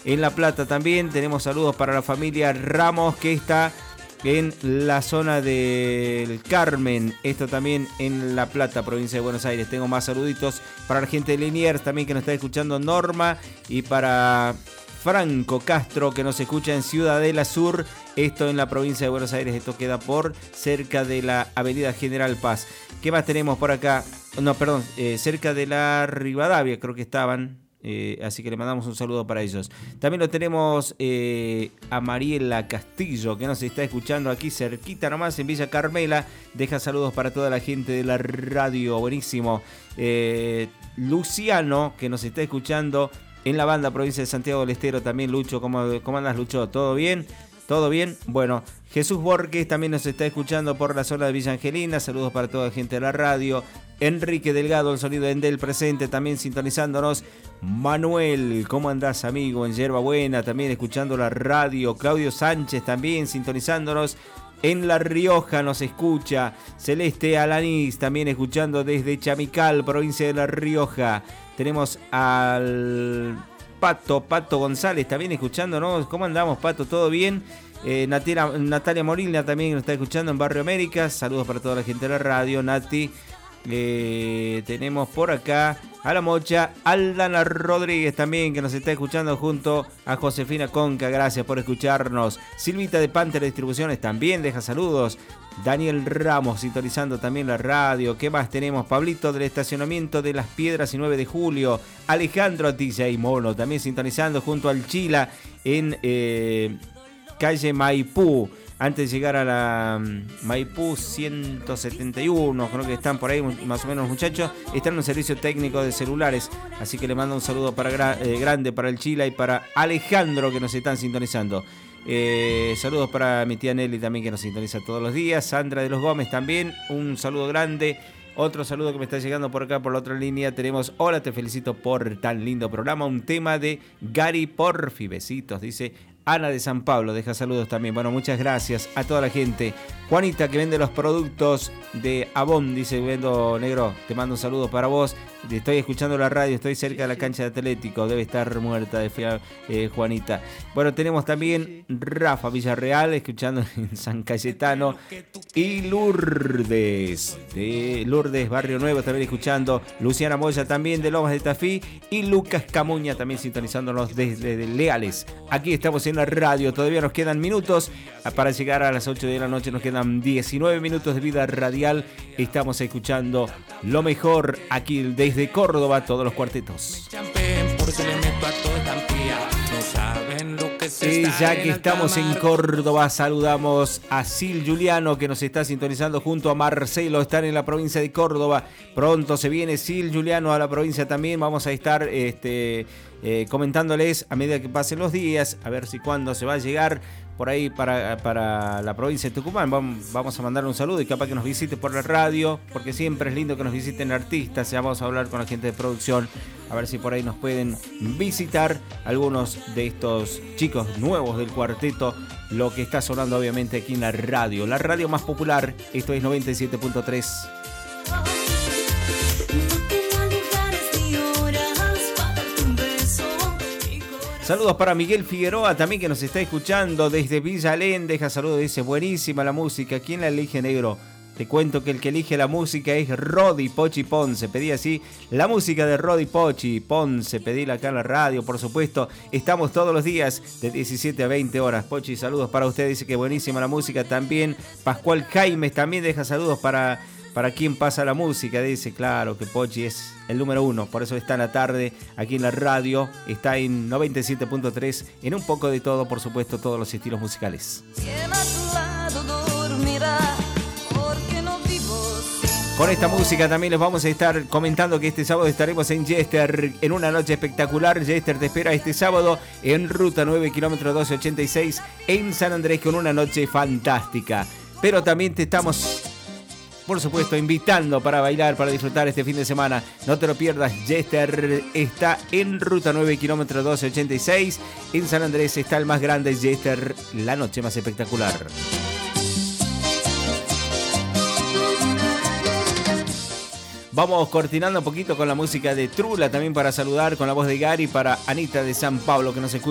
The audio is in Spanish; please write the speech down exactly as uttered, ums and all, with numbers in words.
en La Plata también. Tenemos saludos para la familia Ramos, que está en la zona del Carmen, esto también en La Plata, provincia de Buenos Aires. Tengo más saluditos para la gente de Liniers también que nos está escuchando, Norma, y para Franco Castro que nos escucha en Ciudadela Sur, esto en la provincia de Buenos Aires. Esto queda por cerca de la avenida General Paz. ¿Qué más tenemos por acá? No, perdón, eh, cerca de la Rivadavia creo que estaban. Eh, así que le mandamos un saludo para ellos. También lo tenemos eh, a Mariela Castillo, que nos está escuchando aquí cerquita nomás en Villa Carmela. Deja saludos para toda la gente de la radio, buenísimo. Eh, Luciano, que nos está escuchando en la banda, provincia de Santiago del Estero. También Lucho, ¿cómo, cómo andas, Lucho? ¿Todo bien? ¿Todo bien? Bueno, Jesús Borges también nos está escuchando por la zona de Villa Angelina. Saludos para toda la gente de la radio. Enrique Delgado, el sonido de Endel presente, también sintonizándonos. Manuel, ¿cómo andás, amigo? En Yerba Buena, también escuchando la radio. Claudio Sánchez también sintonizándonos. En La Rioja nos escucha. Celeste Alanís también escuchando desde Chamical, provincia de La Rioja. Tenemos al Pato, Pato González también escuchándonos. ¿Cómo andamos, Pato? ¿Todo bien? Eh, Natalia, Natalia Morilna también nos está escuchando en Barrio América. Saludos para toda la gente de la radio, Nati. Eh, tenemos por acá a la Mocha, Aldana Rodríguez también que nos está escuchando junto a Josefina Conca. Gracias por escucharnos. Silvita de Panther Distribuciones también deja saludos. Daniel Ramos sintonizando también la radio. ¿Qué más tenemos? Pablito del estacionamiento de Las Piedras y nueve de julio. Alejandro D J Mono también sintonizando junto al Chila en eh, calle Maipú. Antes de llegar a la Maipú ciento setenta y uno, creo que están por ahí más o menos, muchachos. Están en un servicio técnico de celulares, así que le mando un saludo para eh, grande para el Chila y para Alejandro que nos están sintonizando. Eh, saludos para mi tía Nelly también que nos sintoniza todos los días. Sandra de los Gómez también, un saludo grande. Otro saludo que me está llegando por acá, por la otra línea, tenemos: hola, te felicito por tan lindo programa. Un tema de Gary Porfi, besitos, dice Ana de San Pablo, deja saludos también. Bueno, muchas gracias a toda la gente. Juanita, que vende los productos de Avon, dice: vendo, negro, te mando un saludo para vos. Estoy escuchando la radio, estoy cerca de la cancha de Atlético, debe estar muerta de fea, eh, Juanita. Bueno, tenemos también Rafa Villarreal, escuchando en San Cayetano. Y Lourdes, de Lourdes, Barrio Nuevo, también escuchando. Luciana Moya también de Lomas de Tafí. Y Lucas Camuña también sintonizándonos desde, desde Leales. Aquí estamos en la radio, todavía nos quedan minutos para llegar a las ocho de la noche, nos quedan diecinueve minutos de vida radial. Estamos escuchando lo mejor aquí desde Córdoba, todos los cuartetos. Y ya que estamos en Córdoba, saludamos a Sil Juliano que nos está sintonizando junto a Marcelo, están en la provincia de Córdoba. Pronto se viene Sil Juliano a la provincia también, vamos a estar este, eh, comentándoles a medida que pasen los días, a ver si cuándo se va a llegar por ahí para, para la provincia de Tucumán. Vamos a mandar un saludo y capaz que nos visite por la radio, porque siempre es lindo que nos visiten artistas. Ya vamos a hablar con la gente de producción, a ver si por ahí nos pueden visitar algunos de estos chicos nuevos del cuarteto. Lo que está sonando obviamente aquí en la radio, la radio más popular, esto es noventa y siete punto tres. Saludos para Miguel Figueroa también que nos está escuchando desde Villa Alén. Deja saludos, dice: buenísima la música. ¿Quién la elige, negro? Te cuento que el que elige la música es Rodi Pochi Ponce. Pedí así la música de Rodi Pochi Ponce. Pedíla acá en la radio, por supuesto. Estamos todos los días de diecisiete a veinte horas. Pochi, saludos para usted. Dice que buenísima la música también. Pascual Jaimes también deja saludos para... ¿Para quién pasa la música? Dice, claro, que Pochi es el número uno. Por eso está en la tarde aquí en la radio. Está en noventa y siete punto tres. En un poco de todo, por supuesto, todos los estilos musicales. Con esta música también les vamos a estar comentando que este sábado estaremos en Yester en una noche espectacular. Yester te espera este sábado en Ruta nueve, kilómetro doce ochenta y seis en San Andrés con una noche fantástica. Pero también te estamos... por supuesto, invitando para bailar, para disfrutar este fin de semana. No te lo pierdas, Yester está en Ruta nueve, kilómetro doce ochenta y seis. En San Andrés está el más grande Yester, la noche más espectacular. Vamos cortinando un poquito con la música de Trula, también para saludar con la voz de Gary, para Anita de San Pablo que nos escucha.